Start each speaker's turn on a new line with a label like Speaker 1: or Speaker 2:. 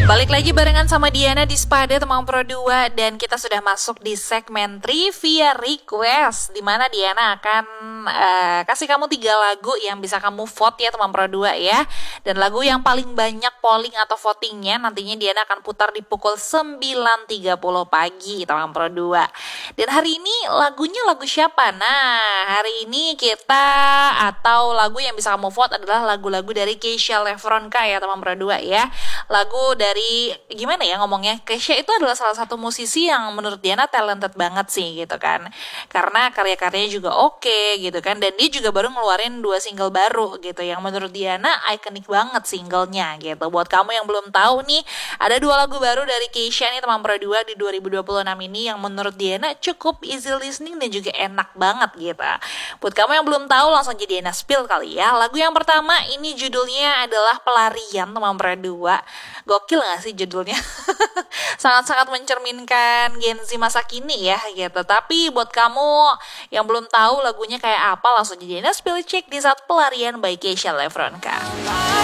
Speaker 1: Balik lagi barengan sama Diana di Spada Teman Pro 2 dan kita sudah masuk di segmen Trivia Request, di mana Diana akan kasih kamu 3 lagu yang bisa kamu vote ya Teman Pro 2 ya. Dan lagu yang paling banyak polling atau votingnya nantinya Diana akan putar di pukul 9.30 pagi Teman Pro 2. Dan hari ini lagunya lagu siapa? Nah, hari ini kita atau lagu yang bisa kamu vote adalah lagu-lagu dari Keisha Lefronka ya Teman Pro 2 ya. Lagu dari gimana ya ngomongnya, Keisha itu adalah salah satu musisi yang menurut Diana talented banget sih gitu kan, karena karya-karyanya juga oke gitu kan, dan dia juga baru ngeluarin 2 single baru gitu yang menurut Diana ikonik banget singlenya gitu. Buat kamu yang belum tahu nih, ada 2 lagu baru dari Keisha nih Teman Pro 2 di 2026 ini yang menurut Diana cukup easy listening dan juga enak banget gitu. Buat kamu yang belum tahu langsung jadi Diana spill kali ya. Lagu yang pertama ini judulnya adalah Pelarian Teman Pro 2. Gokil gak sih judulnya? Sangat-sangat mencerminkan Gen Z masa kini ya gitu. Tapi buat kamu yang belum tahu lagunya kayak apa, langsung jadi Diana spill check di saat Pelarian by Keisha Lefronka.